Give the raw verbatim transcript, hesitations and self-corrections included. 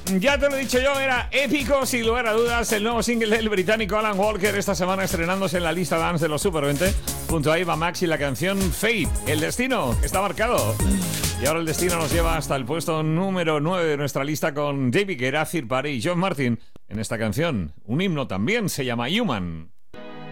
Ya te lo he dicho yo, era épico, sin lugar a dudas, el nuevo single del británico Alan Walker, esta semana estrenándose en la lista dance de los Super veinte, junto a Eva Max y la canción Fate, el destino, que está marcado. Y ahora el destino nos lleva hasta el puesto número nueve de nuestra lista con David Guetta, Third Party y John Martin en esta canción. Un himno también, se llama Human.